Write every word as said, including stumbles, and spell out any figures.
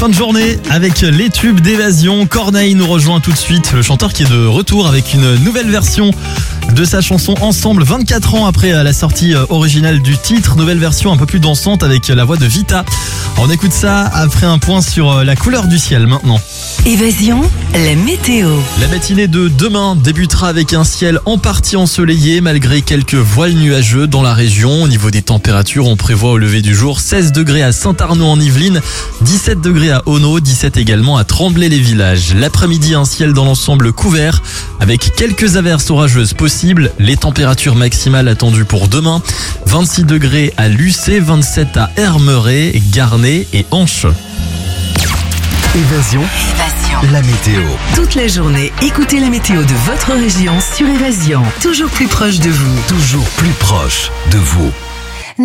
fin de journée avec les tubes d'Évasion. Corneille nous rejoint tout de suite, le chanteur qui est de retour avec une nouvelle version de sa chanson Ensemble, vingt-quatre ans après la sortie originale du titre. Nouvelle version un peu plus dansante avec la voix de Vita. On écoute ça après un point sur la couleur du ciel maintenant. Évasion, la météo. La matinée de demain débutera avec un ciel en partie ensoleillé malgré quelques voiles nuageux dans la région. Au niveau des températures, on prévoit au lever du jour seize degrés à Saint-Arnaud en Yvelines, dix-sept degrés à Auneau, dix-sept également à Tremblay-les-Villages. L'après-midi, un ciel dans l'ensemble couvert avec quelques averses orageuses possibles. Les températures maximales attendues pour demain, vingt-six degrés à Lucé, vingt-sept à Hermeret, Garnay et Anche. Évasion, Évasion. la météo. Toute la journée, écoutez la météo de votre région sur Évasion. Toujours plus proche de vous. Toujours plus proche de vous.